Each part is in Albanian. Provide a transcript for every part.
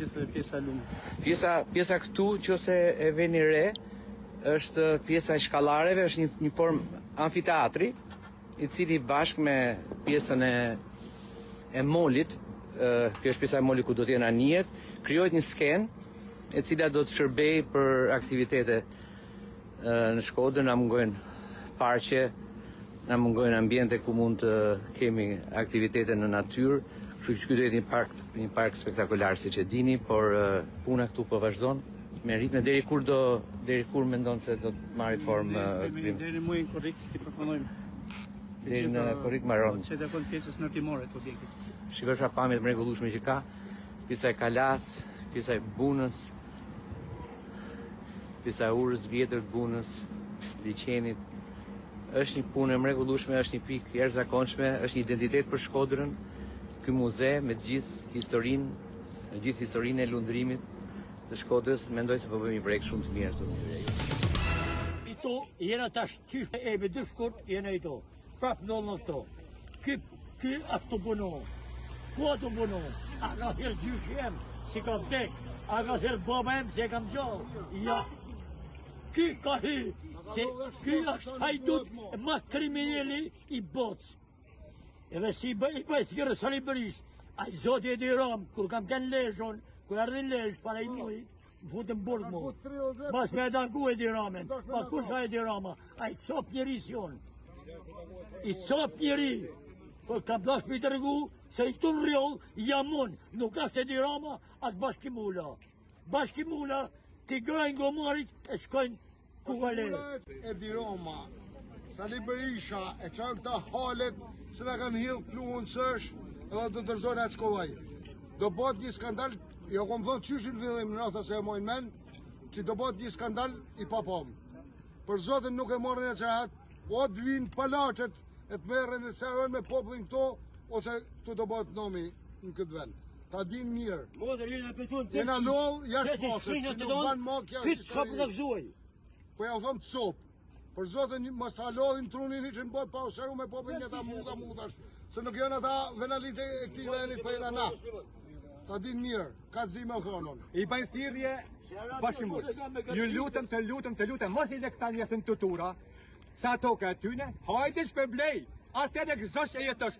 gjithë pjesa lumë. Pjesa këtu, nëse e veni re, është pjesa e shkallareve, është një formë amfiteatri, i cili bashkë me pjesën e molit, kjo është pjesa e molit ku do të jenë anijet, krijohet një skenë e cila do të shërbej për aktivitete në Shkodër, na mungojnë parqe, na mungojnë ambiente ku mund të kemi aktivitete në natyrë, kështu që ky do jetë një park spektakolar siç e dini, por puna këtu po vazhdon me ritme deri kur mendon se do të marrë formë gzim. Deri në muajin korrik i përfundojmë. Deri në korrik marron. Çe takon pjesës ndërtimore të objektit. Shikoj çfarë pamje të mrekullueshme që ka, pjesa e kalas, pjesa e bunës, pjesa e urës vjetër të bunës, liçenit. Është një punë e mrekullueshme, është një pikë jashtëzakonshme, është një identitet për Shkodrën. Ky muze me gjithë historinë e lundrimit të Shkodrës, mendoj se po bëjmë një projekt shumë të mirë këtu. Ito jena tash qysh e me dy shkurt jena ito. Prap ndonë këto. Ky atë të buno. Ku atë të buno? A ka thirë gjysh jem, si ka vdek. A ka thirë baba jem, si e kam gjallë. Ja. Ky ka hy. Se ky është hajdut ma kriminali i botës. Edhe si i bëjt thirë Sali Berisht, a zoti e diram, kur kam kënë leshon, kur ardhin lesh, para i mujit, më futën burg mu. Mas me dangu e diramen, ma kusha e dirama, a i cop njeri si on. I cop njeri, kur kam dash për i të regu, se i këtu në rjoll, jamon, nuk ashtë e dirama, atë bashkimula. Bashkimula, t'i grajnë gomarit, e shkojnë ku vale. E dirama, Sali Berisha, e qanë këta halet, se në kanë hilë pluhën sësh, edhe të tërzojnë atë shkovaj. Do bot një skandal, jo kom thënë qyshin fillim në rrëtha se e mojnë men, që do bot një skandal i papam. Për zotin nuk e morën e qahat, o të vinë palachet, e të merën e sehën me poplin këto, ose të do bot nomi në këtë vend. Ta din mirë. Jena loll, jashtë pasër, që nuk banë makja historie. Po ja u thëmë të sopë. Për zotin mos ta lodhin trunin që në botë pa useru me popin një ta mutash, se nuk janë ata venalit e këti venit për jena na. Ta din mirë, ka s'di me thonon. I bajnë thirrje bashkimulës. Ju lutem, mos i le këta njësën të tura, sa toke e tyne, hajde shpe blej, atë e gëzosh e jetosh.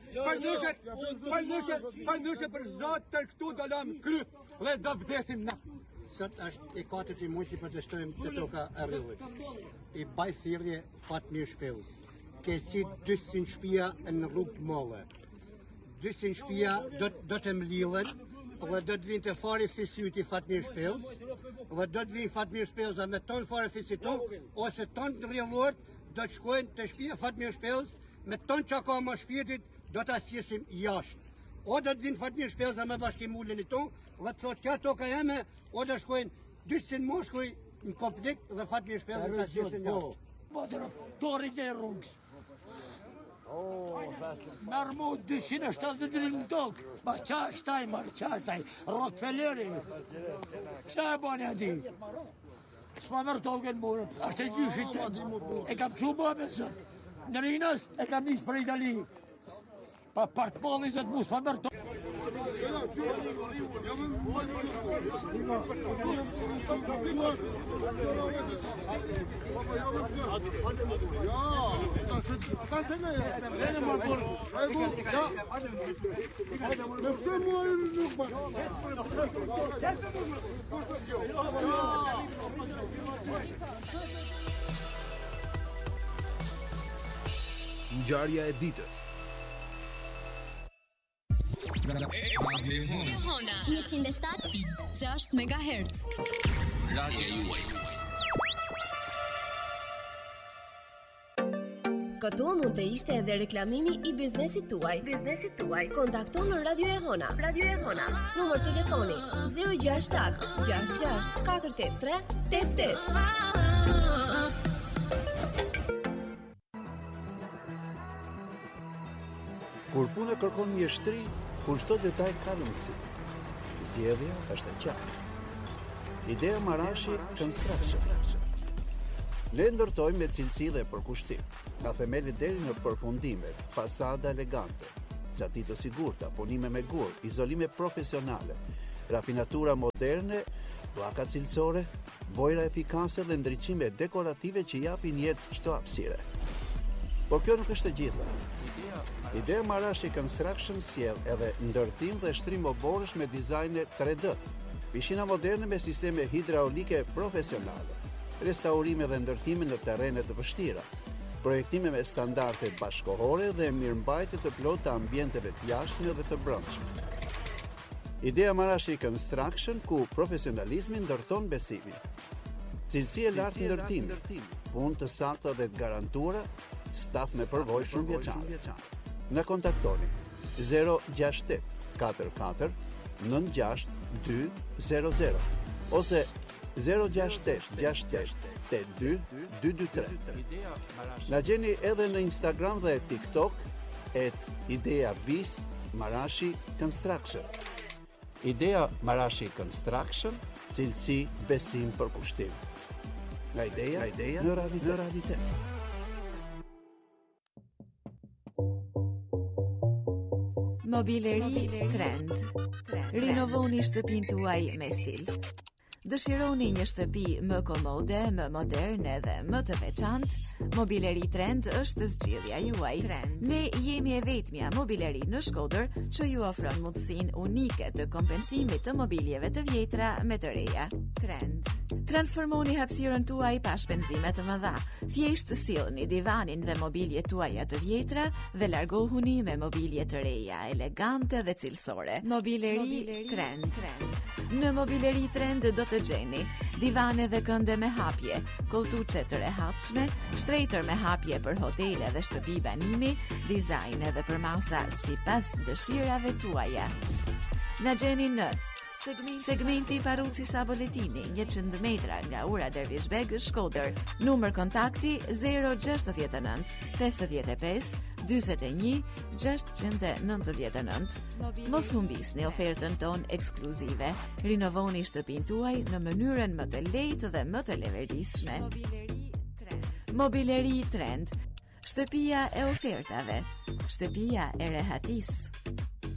Për nushe për zotë të këtu do lëm kry, dhe do vdesim na. Sot është i 4 muaj që protestojmë të toka e rrugës. I baj thirrje Fatmir Shpellës. Ke si 200 shtëpia në rrugë të molle. 200 shtëpia do të mlidhen, dhe do të vinë të fari fisit i Fatmir Shpellës, dhe do të vinë Fatmir Shpellës me ton fari fisit ton, ose ton të rrjellort do të shkojnë të shtëpia Fatmir Shpellës, me ton që ka më shpirtit do të asjesim jashtë. O do të vinë Fatmir Shpellës me bashkimullin i ton, dhe të thotë kja toka jeme, o do shkojnë 200 moshkuj në konflikt dhe Fatmir Shpellës dhe të asjesim jashtë. Bodërë, torin e rrugës. Mërë mu 272 në tokë, ma qashtaj, Rockefelleri. Qa e bani ati? S'ma mërë tokën mërët, ashtë e gjyshit të. E kam që bëme sot. Në rinës e kam njës për Itali. Pa partmolli zëtë mu s'ma mërë tokën. Ngjarja e ditës. Hona 107.6 MHz. Radio juaj. Këtu mund të ishte edhe reklamimi i biznesit tuaj. Kontakto në Radio e Hona. Numër telefoni 067 66 483 88. Kur puna kërkon mjeshtri, kur çdo detaj ka rëndësi. Zgjedhja është e qartë. Idea Marashi Construction. Ne ndërtojmë me cilësi dhe përkushtim, nga themeli deri në përfundimet, fasada elegante, gjatitje të sigurta, punime me gur, izolime profesionale rafinatura moderne, pllaka cilësore, bojra efikase dhe ndriçime dekorative që japin jetë çdo hapësire. Por kjo nuk është e gjitha. Idea Marashi Construction sjell edhe ndërtim dhe shtrim oborësh me dizajne 3D, pishina moderne me sisteme hidraulike profesionale, restaurime dhe ndërtime në terrene të vështira, projektime me standarde bashkohore dhe mirëmbajtje të plotë të ambienteve të jashtme dhe të brendshme. Idea Marashi Construction ku profesionalizmi ndërton besimin. Cilësi e lartë ndërtimit, punë të sakta dhe të garantuara, staf me përvojë shumëvjeçare. Na kontaktoni 068 44 96 200 ose 068 68 82 223. Na gjeni edhe në Instagram dhe TikTok @ideavis Marashi Construction. Idea Marashi Construction, cilësi, besim për kushtim. Nga ideja në realitet. Mobileri Trend. Rinovoni shtëpinë tuaj me stil. Dëshironi një shtëpi më komode, më moderne dhe më të veçantë? Mobileri Trend është zgjidhja juaj. Ne jemi e vetmja mobileri në Shkodër që ju ofron mundësinë unike të kompensimit të mobiljeve të vjetra me të reja. Trend. Transformoni hapësirën tuaj pa shpenzime të mëdha. Thjesht sillni divanin dhe mobiljet tuaja të vjetra dhe largohuni me mobilje të reja, elegante dhe cilësore. Mobileri Trend. Në Mobileri Trend do të gjeni divane dhe kënde me hapje, koltuçe të rehatshme, shtrejtër me hapje për hotele dhe shtëpi banimi, dizajn edhe për masa sipas dëshirave tuaja. Na gjeni në segmenti Paruci Saboletini, 100 metra nga ura Dervishbeg, Shkodër. Numër kontakti 069 55 41 699. Mos humbisni ofertën ton ekskluzive. Rinovoni shtëpinë tuaj në mënyrën më të lehtë dhe më të levetëdijshme. Mobileri Trend. Shtëpia e ofertave. Shtëpia e rehatisë.